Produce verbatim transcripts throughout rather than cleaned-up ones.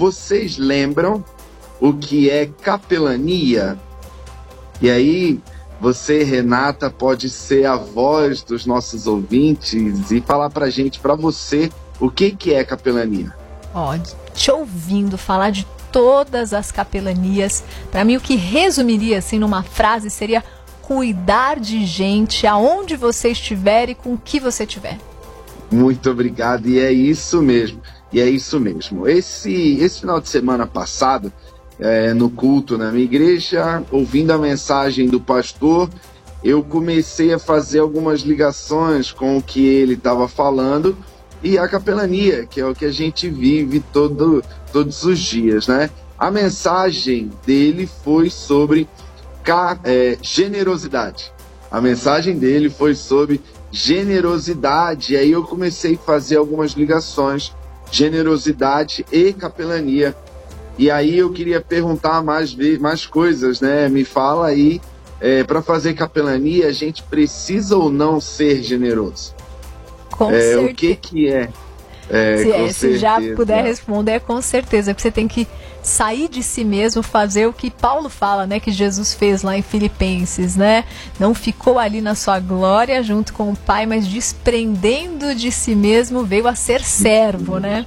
vocês lembram o que é capelania? E aí, você, Renata, pode ser a voz dos nossos ouvintes e falar pra gente, pra você, o que, que é capelania? Ó, te ouvindo falar de todas as capelanias, para mim o que resumiria assim numa frase seria cuidar de gente aonde você estiver e com o que você tiver. Muito obrigado, e é isso mesmo, e é isso mesmo. Esse, esse final de semana passado, é, no culto na minha igreja, ouvindo a mensagem do pastor, eu comecei a fazer algumas ligações com o que ele estava falando e a capelania, que é o que a gente vive todo, todos os dias, né? A mensagem dele foi sobre é, generosidade. A mensagem dele foi sobre generosidade. E aí eu comecei a fazer algumas ligações, generosidade e capelania. E aí eu queria perguntar mais, mais coisas, né? Me fala aí, é, para fazer capelania, a gente precisa ou não ser generoso? Com é, certeza. O que que é? é se, com se já puder responder, com certeza, porque você tem que sair de si mesmo, fazer o que Paulo fala, né, que Jesus fez lá em Filipenses, né? Não ficou ali na sua glória junto com o Pai, mas desprendendo de si mesmo, veio a ser servo, né?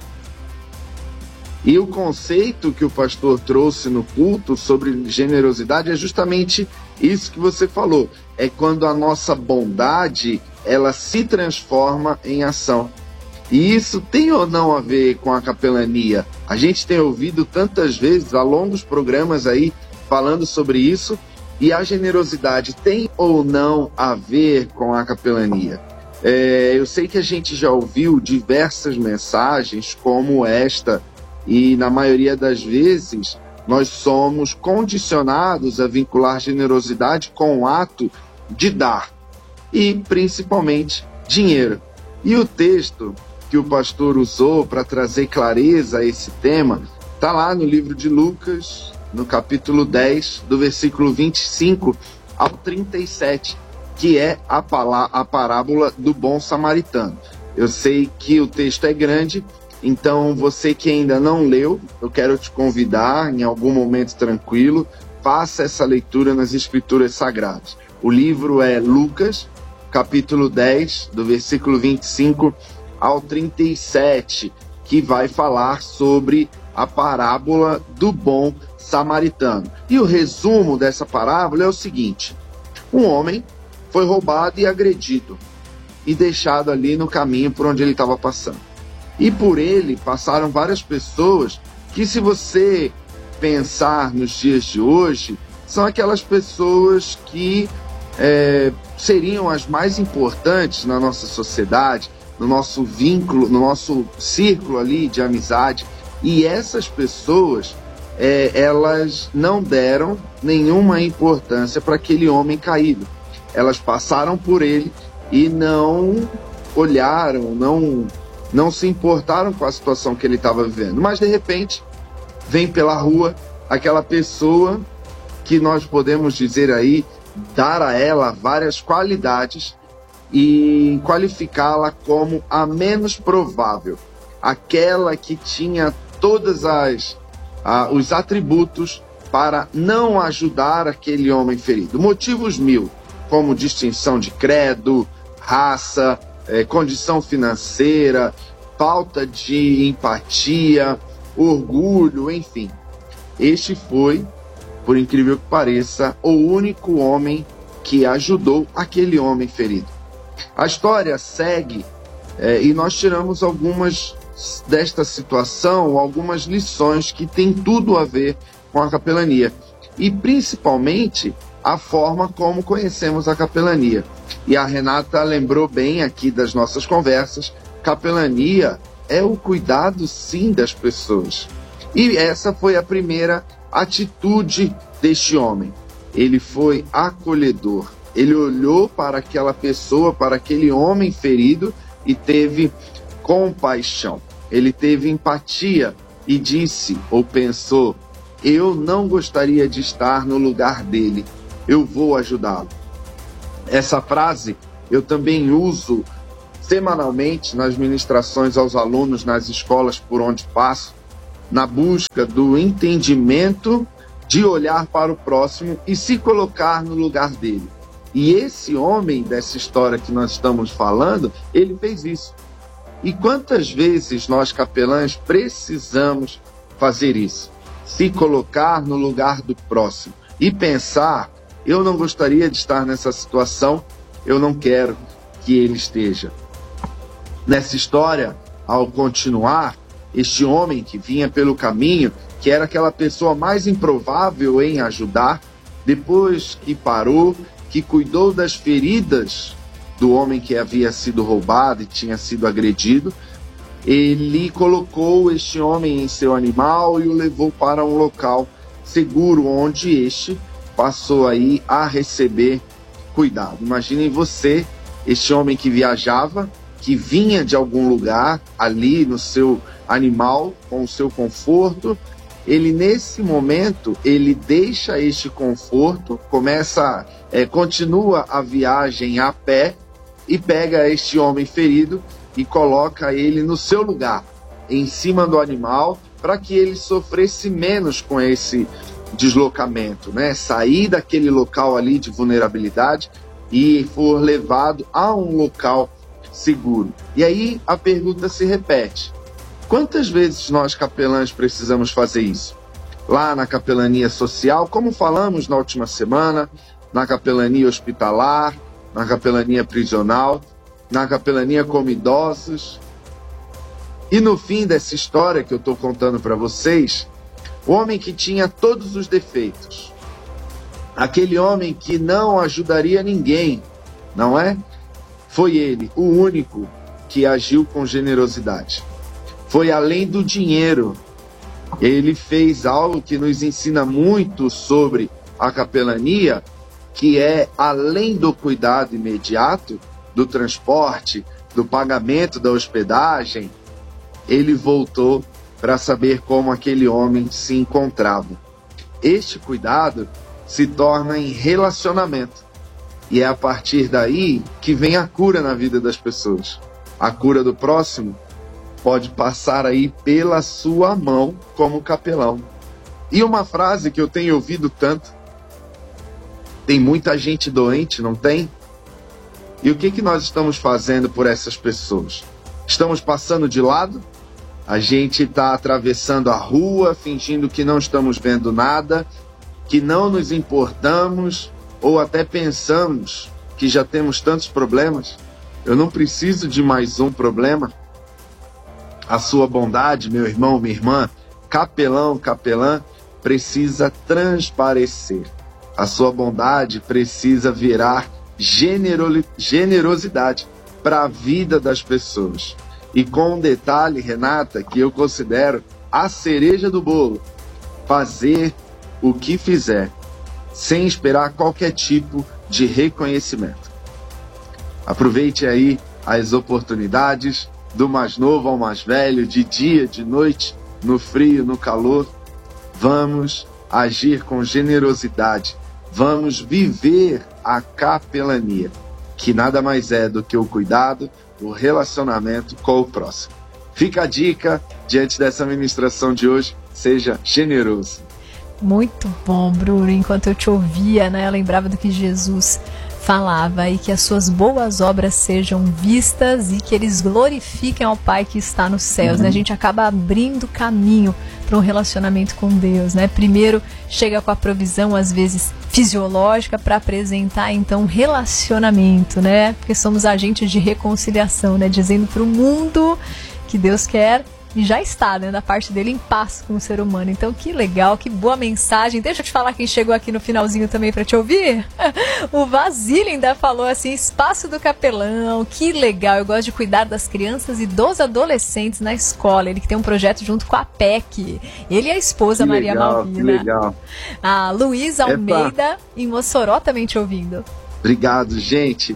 E o conceito que o pastor trouxe no culto sobre generosidade é justamente isso que você falou. É quando a nossa bondade, ela se transforma em ação. E isso tem ou não a ver com a capelania? A gente tem ouvido tantas vezes, há longos programas aí, falando sobre isso, e a generosidade tem ou não a ver com a capelania? É, eu sei que a gente já ouviu diversas mensagens como esta, e na maioria das vezes nós somos condicionados a vincular generosidade com o ato de dar, e principalmente dinheiro. E o texto que o pastor usou para trazer clareza a esse tema está lá no livro de Lucas, no capítulo dez, do versículo vinte e cinco ao trinta e sete, que é a, palá- a parábola do bom samaritano. Eu sei que o texto é grande, então você que ainda não leu, eu quero te convidar, em algum momento tranquilo, faça essa leitura nas Escrituras Sagradas. O livro é Lucas, capítulo dez, do versículo vinte e cinco ao trinta e sete, que vai falar sobre a parábola do bom samaritano. E o resumo dessa parábola é o seguinte: um homem foi roubado e agredido e deixado ali no caminho por onde ele estava passando. E por ele passaram várias pessoas que, se você pensar nos dias de hoje, são aquelas pessoas que é, seriam as mais importantes na nossa sociedade, no nosso vínculo, no nosso círculo ali de amizade. E essas pessoas, é, elas não deram nenhuma importância para aquele homem caído. Elas passaram por ele e não olharam, não, não se importaram com a situação que ele estava vivendo. Mas, de repente, vem pela rua aquela pessoa que nós podemos dizer aí, dar a ela várias qualidades e qualificá-la como a menos provável, aquela que tinha todos os atributos para não ajudar aquele homem ferido. Motivos mil, como distinção de credo, raça, eh, condição financeira, falta de empatia, orgulho, enfim. Este foi, por incrível que pareça, o único homem que ajudou aquele homem ferido. A história segue é, e nós tiramos algumas desta situação, algumas lições que têm tudo a ver com a capelania. E principalmente a forma como conhecemos a capelania. E a Renata lembrou bem aqui das nossas conversas, capelania é o cuidado sim das pessoas. E essa foi a primeira atitude deste homem. Ele foi acolhedor. Ele olhou para aquela pessoa, para aquele homem ferido e teve compaixão. Ele teve empatia e disse ou pensou: eu não gostaria de estar no lugar dele, eu vou ajudá-lo. Essa frase eu também uso semanalmente nas ministrações aos alunos nas escolas por onde passo, na busca do entendimento, de olhar para o próximo e se colocar no lugar dele. E esse homem dessa história que nós estamos falando, ele fez isso. E quantas vezes nós capelães precisamos fazer isso? Se colocar no lugar do próximo e pensar, eu não gostaria de estar nessa situação, eu não quero que ele esteja. Nessa história, ao continuar, este homem que vinha pelo caminho, que era aquela pessoa mais improvável em ajudar, depois que parou, que cuidou das feridas do homem que havia sido roubado e tinha sido agredido, ele colocou este homem em seu animal e o levou para um local seguro, onde este passou aí a receber cuidado. Imaginem você, este homem que viajava, que vinha de algum lugar ali no seu animal, com o seu conforto, ele nesse momento, ele deixa este conforto, começa, é, continua a viagem a pé e pega este homem ferido e coloca ele no seu lugar, em cima do animal, para que ele sofresse menos com esse deslocamento, né? Sair daquele local ali de vulnerabilidade e for levado a um local seguro. E aí a pergunta se repete. Quantas vezes nós capelães precisamos fazer isso? Lá na capelania social, como falamos na última semana, na capelania hospitalar, na capelania prisional, na capelania como idosos. E no fim dessa história que eu estou contando para vocês, o homem que tinha todos os defeitos, aquele homem que não ajudaria ninguém, não é? Foi ele, o único que agiu com generosidade. Foi além do dinheiro. Ele fez algo que nos ensina muito sobre a capelania, que é além do cuidado imediato, do transporte, do pagamento da hospedagem, ele voltou para saber como aquele homem se encontrava. Este cuidado se torna em relacionamento. E é a partir daí que vem a cura na vida das pessoas. A cura do próximo pode passar aí pela sua mão como capelão. E uma frase que eu tenho ouvido tanto: tem muita gente doente, não tem? E o que, que nós estamos fazendo por essas pessoas? Estamos passando de lado? A gente está atravessando a rua, fingindo que não estamos vendo nada, que não nos importamos, ou até pensamos que já temos tantos problemas? Eu não preciso de mais um problema. A sua bondade, meu irmão, minha irmã, capelão, capelã, precisa transparecer. A sua bondade precisa virar genero- generosidade para a vida das pessoas. E com um detalhe, Renata, que eu considero a cereja do bolo: fazer o que fizer, sem esperar qualquer tipo de reconhecimento. Aproveite aí as oportunidades, do mais novo ao mais velho, de dia, de noite, no frio, no calor. Vamos agir com generosidade, vamos viver a capelania, que nada mais é do que o cuidado, o relacionamento com o próximo. Fica a dica, diante dessa ministração de hoje: seja generoso. Muito bom, Bruno. Enquanto eu te ouvia, né, eu lembrava do que Jesus falava, e que as suas boas obras sejam vistas e que eles glorifiquem ao Pai que está nos céus. Uhum. Né? A gente acaba abrindo caminho para um relacionamento com Deus. Né? Primeiro chega com a provisão, às vezes fisiológica, para apresentar então um relacionamento, né? Porque somos agentes de reconciliação, né? Dizendo para o mundo que Deus quer e já está, né, da parte dele, em paz com o ser humano. Então, que legal, que boa mensagem. Deixa eu te falar quem chegou aqui no finalzinho também para te ouvir. O Vasílio ainda falou assim: espaço do capelão, que legal, eu gosto de cuidar das crianças e dos adolescentes na escola. Ele que tem um projeto junto com a P E C. Ele e a esposa que Maria legal, Malvina. Que legal. A Luísa Almeida, Epa. Em Mossoró, também te ouvindo. Obrigado, gente.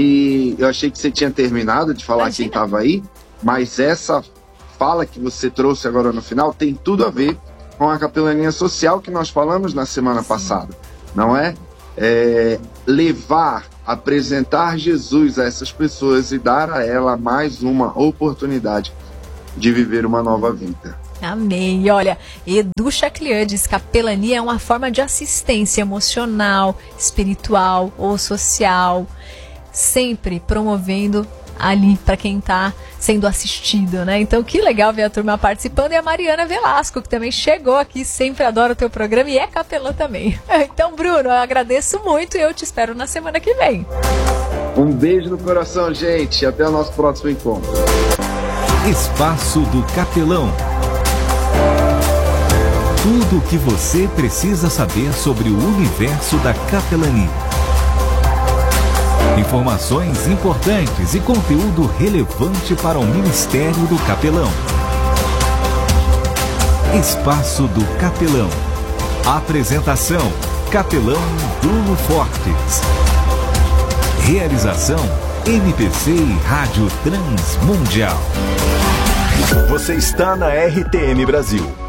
E eu achei que você tinha terminado de falar. Imagina. Quem estava aí, mas essa fala que você trouxe agora no final tem tudo a ver com a capelania social que nós falamos na semana Sim. passada, não é? É levar, apresentar Jesus a essas pessoas e dar a ela mais uma oportunidade de viver uma nova vida. Amém. E olha, Edu Chaclian diz que capelania é uma forma de assistência emocional, espiritual ou social, sempre promovendo ali para quem está sendo assistido, né? Então que legal ver a turma participando, e a Mariana Velasco, que também chegou aqui, sempre adora o teu programa e é capelã também. Então, Bruno, eu agradeço muito e eu te espero na semana que vem. Um beijo no coração, gente. Até o nosso próximo encontro. Espaço do Capelão. Tudo o que você precisa saber sobre o universo da capelania. Informações importantes e conteúdo relevante para o Ministério do Capelão. Espaço do Capelão. Apresentação: Capelão Bruno Fortes. Realização: M P C e Rádio Transmundial. Você está na R T M Brasil.